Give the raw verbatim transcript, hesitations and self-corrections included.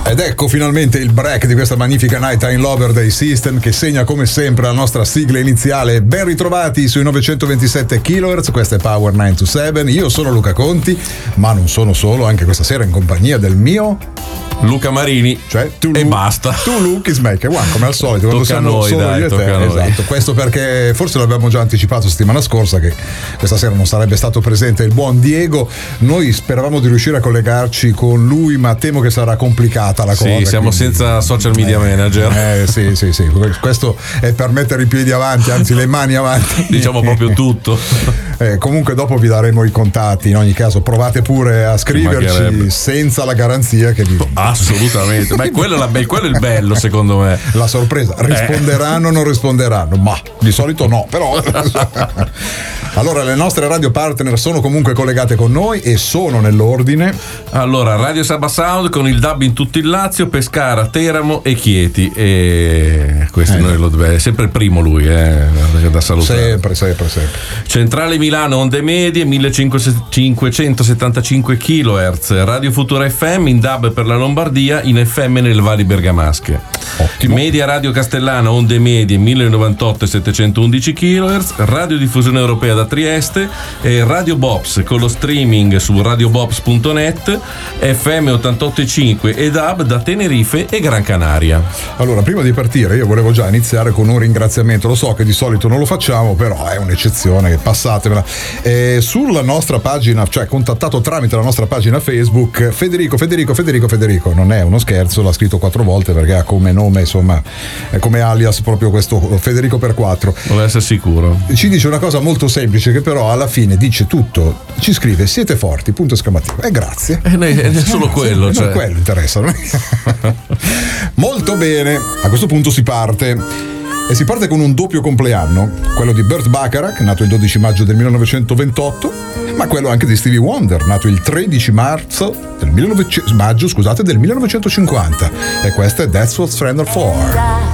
Ed ecco finalmente il break di questa magnifica Nighttime Lover dei System, che segna come sempre la nostra sigla iniziale. Ben ritrovati sui novecentoventisette kilohertz, questa è Power nine to seven. Io sono Luca Conti, ma non sono solo, anche questa sera in compagnia del mio Luca Marini, cioè tu e basta. Tu Luke Smack one, come al solito, quando tocca siamo a noi, solo dai, io e te. a noi. Esatto, questo perché forse l'abbiamo già anticipato settimana scorsa che questa sera non sarebbe stato presente il buon Diego. Noi speravamo di riuscire a collegarci con lui, ma temo che sarà complicata la cosa. Sì, siamo quindi, senza social media eh, manager. Eh sì, sì, sì. Questo è per mettere i piedi avanti, anzi le mani avanti. Diciamo proprio tutto. Eh, comunque dopo vi daremo i contatti, in ogni caso provate pure a scriverci senza la garanzia che vi... Assolutamente. Beh, quello è, la, quello è il bello, secondo me. La sorpresa, risponderanno o eh. non risponderanno? Ma di solito no, però. Allora, le nostre radio partner sono comunque collegate con noi e sono nell'ordine. Allora, Radio Saba Sound con il D A B in tutto il Lazio, Pescara, Teramo e Chieti. E questo eh. noi lo è sempre il primo lui, eh, da salutare. Sempre, sempre, sempre. Centrale Milano, onde medie, millecinquecentosettantacinque kilohertz. Radio Futura F M in D A B per la Lombardia, in F M nelle Valli Bergamasche. Ottimo. Media Radio Castellana, onde medie, millenovantotto e settecentoundici kilohertz. Radio Diffusione Europea da Trieste e Radio Bops con lo streaming su radio bops punto net, F M ottantotto e cinque e D A B da Tenerife e Gran Canaria. Allora, prima di partire io volevo già iniziare con un ringraziamento. Lo so che di solito non lo facciamo, però è un'eccezione, passatemela. Eh, sulla nostra pagina, cioè contattato tramite la nostra pagina Facebook, Federico, Federico, Federico, Federico, non è uno scherzo, l'ha scritto quattro volte perché ha come nome, insomma, è come alias proprio questo Federico per quattro. Vuole essere sicuro. Ci dice una cosa molto semplice che però alla fine dice tutto, ci scrive siete forti, punto esclamativo, e eh, grazie. E è solo quello, cioè. Non quello interessa. Molto bene, a questo punto si parte. E si parte con un doppio compleanno, quello di Burt Bacharach, nato il dodici maggio del millenovecentoventotto, ma quello anche di Stevie Wonder, nato il tredici marzo del millenovecento, maggio, scusate, del millenovecentocinquanta. E questa è That's What Friends Are For.